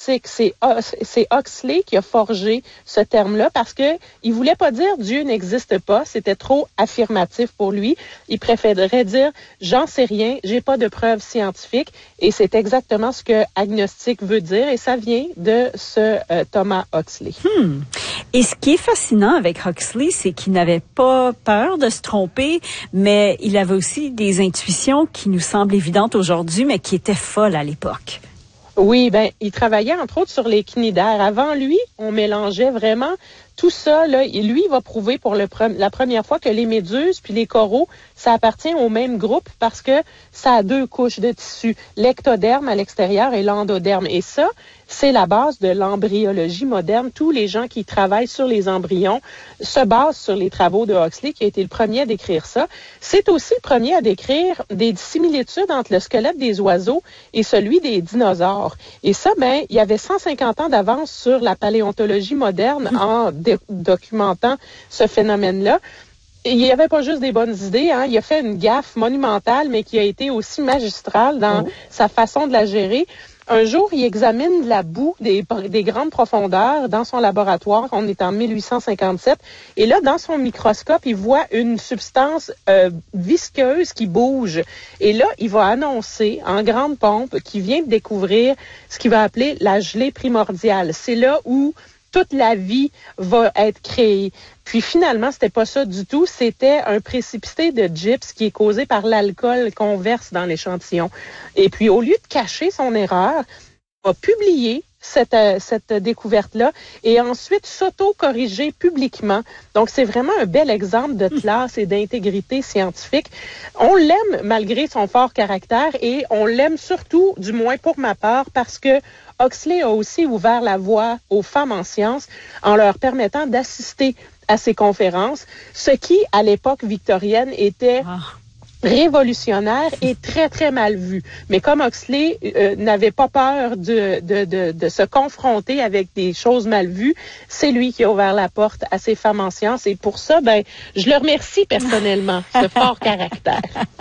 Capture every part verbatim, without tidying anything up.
agnostique. C'est, c'est Huxley qui a forgé ce terme-là parce que il voulait pas dire Dieu n'existe pas. C'était trop affirmatif pour lui. Il préférerait dire j'en sais rien, j'ai pas de preuves scientifiques. Et c'est exactement ce que agnostique veut dire. Et ça vient de ce euh, Thomas Huxley. Hmm. Et ce qui est fascinant avec Huxley, c'est qu'il n'avait pas peur de se tromper, mais il avait aussi des intuitions qui nous semblent évidentes aujourd'hui, mais qui étaient folles à l'époque. Oui, ben, il travaillait entre autres sur les cnidaires. Avant lui, on mélangeait vraiment tout ça, là, et lui, il va prouver pour le pre- la première fois que les méduses puis les coraux, ça appartient au même groupe parce que ça a deux couches de tissu, l'ectoderme à l'extérieur et l'endoderme. Et ça, c'est la base de l'embryologie moderne. Tous les gens qui travaillent sur les embryons se basent sur les travaux de Huxley, qui a été le premier à décrire ça. C'est aussi le premier à décrire des similitudes entre le squelette des oiseaux et celui des dinosaures. Et ça, ben, il y avait cent cinquante ans d'avance sur la paléontologie moderne en dé- documentant ce phénomène-là. Et il n'y avait pas juste des bonnes idées, hein. Il a fait une gaffe monumentale, mais qui a été aussi magistrale dans oh. sa façon de la gérer. Un jour, il examine la boue des, des grandes profondeurs dans son laboratoire. On est en mille huit cent cinquante-sept. Et là, dans son microscope, il voit une substance euh, visqueuse qui bouge. Et là, il va annoncer en grande pompe qu'il vient de découvrir ce qu'il va appeler la gelée primordiale. C'est là où toute la vie va être créée. Puis finalement, c'était pas ça du tout. C'était un précipité de gypse qui est causé par l'alcool qu'on verse dans l'échantillon. Et puis, au lieu de cacher son erreur, il va publier cette, euh, cette découverte-là et ensuite s'auto-corriger publiquement. Donc, c'est vraiment un bel exemple de classe et d'intégrité scientifique. On l'aime malgré son fort caractère et on l'aime surtout, du moins pour ma part, parce que Huxley a aussi ouvert la voie aux femmes en sciences en leur permettant d'assister à ces conférences, ce qui, à l'époque victorienne, était ah. révolutionnaire et très, très mal vu. Mais comme Huxley euh, n'avait pas peur de, de, de, de se confronter avec des choses mal vues, c'est lui qui a ouvert la porte à ces femmes en sciences. Et pour ça, ben, je le remercie personnellement, ce fort caractère.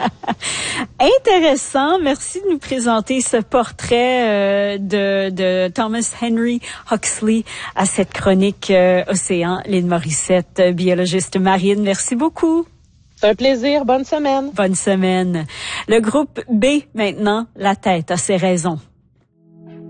Intéressant. Merci de nous présenter ce portrait euh, de, de Thomas Henry Huxley à cette chronique euh, Océan. Lynn Morissette, biologiste marine. Merci beaucoup. C'est un plaisir. Bonne semaine. Bonne semaine. Le groupe B, maintenant, la tête a ses raisons.